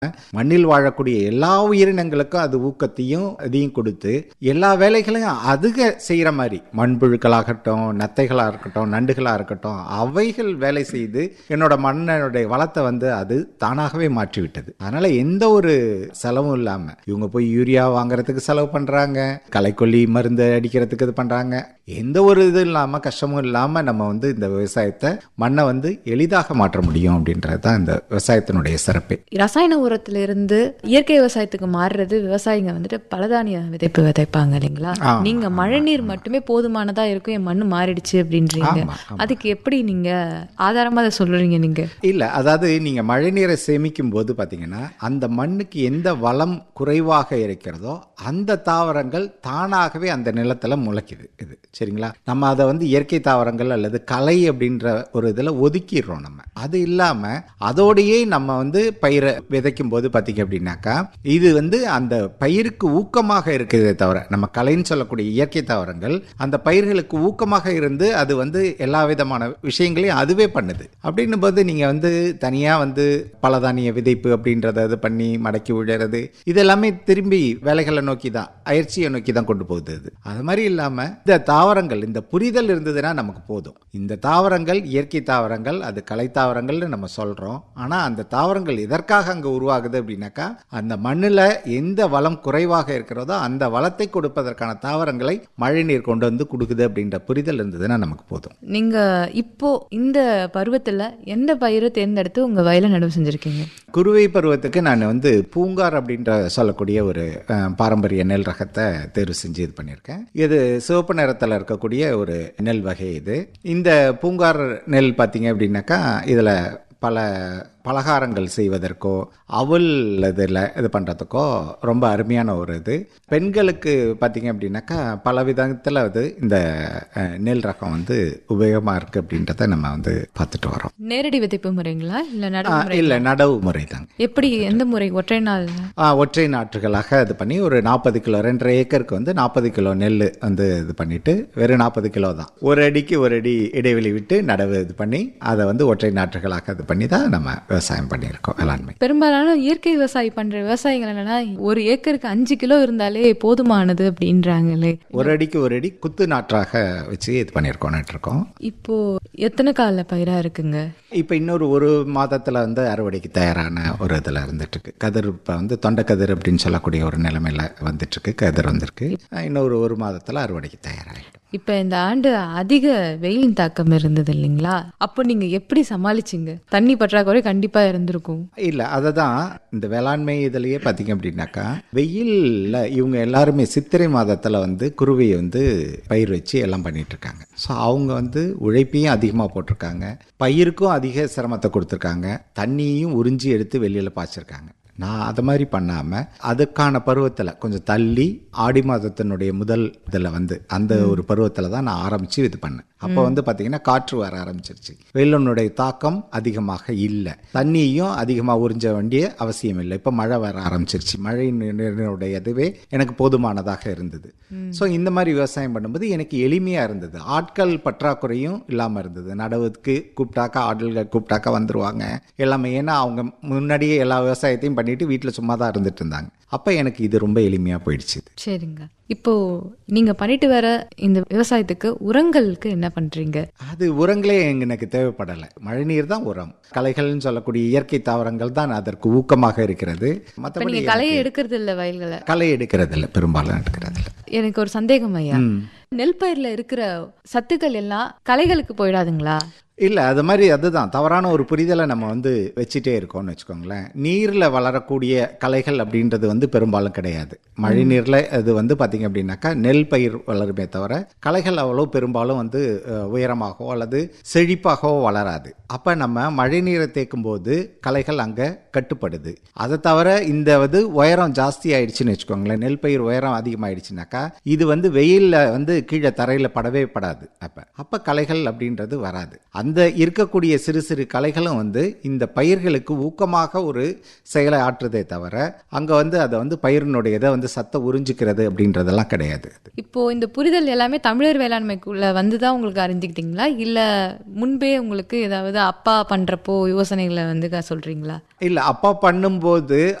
மண்ணில் வாழக்கூடிய எல்லா உயிரினங்களுக்கும் அது ஊக்கத்தையும் இதையும் கொடுத்து எல்லா வேலைகளையும் அதுக செய்யற மாதிரி, மண்புழுக்களாகட்டும், நத்தைகளா இருக்கட்டும், நண்டுகளா இருக்கட்டும், அவைகள் வேலை செய்து என்னோட மண்ணனுடைய வளத்தை அது தானாகவே மாற்றிவிட்டது. அதனால எந்த ஒரு செலவும் இல்லாம இவங்க போய் யூரியா வாங்குறதுக்கு செலவு பண்றாங்க, களைக்கொல்லி மருந்து அடிக்கிறதுக்கு இது பண்றாங்க, எந்த ஒரு இது இல்லாம கஷ்டமும் இல்லாம நம்ம இந்த விவசாயத்தை மண்ணை எளிதாக மாற்ற முடியும் அப்படின்றது தான் இந்த விவசாயத்தினுடைய சிறப்பு. ரசாயன உரத்துல இருந்து இயற்கை விவசாயத்துக்கு மாறுறது விவசாயிங்க பலதானிய விதைப்பு விதைப்பாங்க இல்லைங்களா? நீங்க மழை நீர் மட்டுமே போதுமானதா இருக்கும், என் மண்ணு மாறிடுச்சு அப்படின்றீங்க. அதுக்கு எப்படி நீங்க ஆதாரமா அதை சொல்றீங்க? நீங்க இல்ல, அதாவது நீங்க மழை நீரை சேமிக்கும் போது பாத்தீங்கன்னா அந்த மண்ணுக்கு எந்த வளம் குறைவாக இருக்கிறதோ அந்த தாவரங்கள் தானாகவே அந்த நிலத்துல முளைக்குது. இது சரிங்களா? நம்ம அதை இயற்கை தாவரங்கள் அல்லது கலை அப்படின்ற ஒரு இதுல ஒதுக்கிடுறோம். நம்ம அது இல்லாம அதோடையே நம்ம பயிரை விதைக்கும் போது பாத்தீங்க அப்படின்னாக்கா இது அந்த பயிருக்கு ஊக்கமாக இருக்கிறதே தவிர, நம்ம கலைன்னு சொல்லக்கூடிய இயற்கை தாவரங்கள் அந்த பயிர்களுக்கு ஊக்கமாக இருந்து அது எல்லா விதமான விஷயங்களையும் அதுவே பண்ணுது. அப்படின்னும் போது நீங்க தனியா பலதானிய விதைப்பு அப்படின்றத இது பண்ணி மடக்கி விழுறது, இதெல்லாமே திரும்பி வேலைகளை நோக்கி தான், அயற்சியை நோக்கி தான் கொண்டு போகுது. அது மாதிரி இல்லாம இந்த தாவரங்கள், இந்த புரிதல் இருந்ததுன்னா நமக்கு போதும். இந்த தாவரங்கள் இயற்கை தாவரங்கள், அது கலை தாவரங்கள்னு நம்ம சொல்றோம். ஆனா அந்த தாவரங்கள் எதற்காக அங்க உருவாகுது அப்படின்னாக்கா அந்த மண்ணுல எந்த வளம் குறைவாக இருக்கிறதோ அந்த வளத்தை கொடுப்பதற்கான தாவரங்களை மழை நீர் கொண்டு கொடுக்குது அப்படின்ற புரிதல் இருந்ததுன்னா நமக்கு போதும். நீங்க இப்போ இந்த பருவத்துல எந்த பயிரை தேர்ந்தெடுத்து உங்க வயலை நடவு செஞ்சிருக்கீங்க? குறுவை பருவத்துக்கு நான் பூங்கார் அப்படின்ற சொல்லக்கூடிய ஒரு பாரம்பரிய நெல் ரகத்தை தேர்வு செஞ்சு இது பண்ணியிருக்கேன். இது சிவப்பு நிறத்தில் இருக்கக்கூடிய ஒரு நெல் வகை. இது இந்த பூங்கார் நெல் பார்த்தீங்க அப்படின்னாக்கா இதில் பல பலகாரங்கள் செய்வதற்கோ அவல் இதில் இது பண்ணுறதுக்கோ ரொம்ப அருமையான ஒரு இது. பெண்களுக்கு பார்த்தீங்க அப்படின்னாக்கா பல விதத்தில் இந்த நெல் ரகம் உபயோகமாக இருக்குது அப்படின்றத நம்ம பார்த்துட்டு வரோம். நேரடி விதைப்பு முறைங்களா இல்லை இல்லை நடவு முறை தாங்க. எப்படி, எந்த முறை? ஒற்றை நாள்? ஒற்றை நாற்றுகளாக இது பண்ணி ஒரு 40 கிலோ, 2.5 ஏக்கருக்கு 40 கிலோ நெல் இது பண்ணிட்டு வெறும் 40 கிலோ தான், ஒரு அடிக்கு ஒரு அடி இடைவெளி விட்டு நடவு இது பண்ணி அதை ஒற்றை நாற்றுகளாக இது பண்ணி தான் நம்ம விவசாயம் பண்ணியிருக்கோம். வேளாண்மை பெரும்பாலான இயற்கை விவசாயம் பண்ற விவசாயிகள் என்னன்னா ஒரு ஏக்கருக்கு 5 கிலோ இருந்தாலே போதுமானது அப்படின்றாங்களே. ஒரு அடிக்கு ஒரு அடி குத்து நாற்றாக வச்சு இது பண்ணியிருக்கோம், நட்டிருக்கோம். இப்போ எத்தனை கால பயிரா இருக்குங்க? இப்போ இன்னொரு ஒரு மாதத்துல அறுவடைக்கு தயாரான ஒரு இதில் இருந்துட்டு இருக்கு. கதிர் இப்போ தொண்டை கதிர் அப்படின்னு சொல்லக்கூடிய ஒரு நிலைமையில வந்துட்டு இருக்கு. கதிர் வந்திருக்கு. இன்னொரு ஒரு மாதத்துல அறுவடைக்கு தயாராகிடும். இப்ப இந்த ஆண்டு அதிக வெயில் தாக்கம் இருந்தது இல்லைங்களா? அப்போ நீங்க எப்படி சமாளிச்சிங்க? தண்ணி பற்றாக்குறை கண்டிப்பா இருந்திருக்கும். இல்ல, அததான் இந்த வேளாண்மை இதுலயே பாத்தீங்க அப்படின்னாக்கா வெயில்ல இவங்க எல்லாருமே சித்திரை மாதத்துல குருவையை பயிர் வச்சு எல்லாம் பண்ணிட்டு இருக்காங்க. ஸோ அவங்க உழைப்பையும் அதிகமா போட்டிருக்காங்க, பயிருக்கும் அதிக சிரமத்தை கொடுத்துருக்காங்க, தண்ணியையும் உறிஞ்சி எடுத்து வெளியில பாய்ச்சிருக்காங்க. நான் அதை மாதிரி பண்ணாமல் அதுக்கான பருவத்தில் கொஞ்சம் தள்ளி ஆடி மாதத்தினுடைய முதல் இதில் அந்த ஒரு பருவத்தில் தான் நான் ஆரம்பித்து இது பண்ணேன். அப்போ பார்த்தீங்கன்னா காற்று வர ஆரம்பிச்சிருச்சு, வெயிலினுடைய தாக்கம் அதிகமாக இல்லை, தண்ணியும் அதிகமாக உறிஞ்ச வேண்டிய அவசியம் இல்லை. இப்போ மழை வர ஆரம்பிச்சிருச்சு, மழை நீரினுடைய இதுவே எனக்கு போதுமானதாக இருந்தது. ஸோ இந்த மாதிரி விவசாயம் பண்ணும்போது எனக்கு எளிமையாக இருந்தது. ஆட்கள் பற்றாக்குறையும் இல்லாமல் இருந்தது. நடவுக்கு கூப்பிட்டாக்கா ஆட்கள் கூப்பிட்டாக்கா வந்துருவாங்க எல்லாமே. ஏன்னா அவங்க முன்னாடியே எல்லா விவசாயத்தையும் பண்ணிட்டு வீட்டில் சும்மா தான் இருந்துட்டு இருந்தாங்க. அப்போ எனக்கு இது ரொம்ப எளிமையாக போயிடுச்சு. சரிங்க. இப்போ நீங்க பண்ணிட்டு வர இந்த விவசாயத்துக்கு உரங்களுக்கு என்ன பண்றீங்க? அது உரங்களே எனக்கு தேவைப்படலை, மழைநீர் தான் உரம். களைகள்னு சொல்லக்கூடிய இயற்கை தாவரங்கள் தான் அதற்கு ஊக்கமாக இருக்கிறது. மற்றபடி களையை எடுக்கிறது இல்லை, வயல்களை களை எடுக்கிறது இல்லை, பெரும்பாலும் எடுக்கிறது இல்லை. எனக்கு ஒரு சந்தேகம் ஐயா, நெல் பயிர்ல இருக்கிற சத்துக்கள் எல்லாம் களைகளுக்கு போயிடாதுங்களா? இல்லை, அது மாதிரி அதுதான் தவறான ஒரு புரிதலை நம்ம வச்சுட்டே இருக்கோம்னு வச்சுக்கோங்களேன். நீரில் வளரக்கூடிய களைகள் அப்படின்றது பெரும்பாலும் கிடையாது. மழை நீரில் அது பார்த்தீங்க அப்படின்னாக்கா நெல் பயிர் வளருமே தவிர களைகள் அவ்வளோ பெரும்பாலும் உயரமாகவோ அல்லது செழிப்பாகவோ வளராது. அப்போ நம்ம மழை நீரை தேக்கும் போது களைகள் அங்கே கட்டுப்படுது. அதை தவிர இந்த உயரம் ஜாஸ்தி ஆயிடுச்சுன்னு வச்சுக்கோங்களேன், நெல் பயிர் உயரம் அதிகமாகிடுச்சுனாக்கா இது வெயிலில் கீழே தரையில் படவே படாது. அப்போ களைகள் அப்படின்றது வராது. அந்த அந்த இருக்கக்கூடிய சிறு சிறு கலைகளும் வந்து இந்த பயிர்களுக்கு ஊக்கமாக ஒரு செயலை ஆற்றுதே தவிர அங்கே வந்து அதை வந்து பயிரினுடைய இதை வந்து சத்தை உறிஞ்சிக்கிறது அப்படின்றதெல்லாம் கிடையாது. இப்போ இந்த புரிதல் எல்லாமே தமிழர் வேளாண்மைக்குள்ள வந்துதான் உங்களுக்கு அறிஞ்சுக்கிட்டீங்களா, இல்ல முன்பே உங்களுக்கு ஏதாவது அப்பா பண்றப்போ யோசனைகளை வந்து சொல்றீங்களா? இல்லை, அப்பா பண்ணும்போது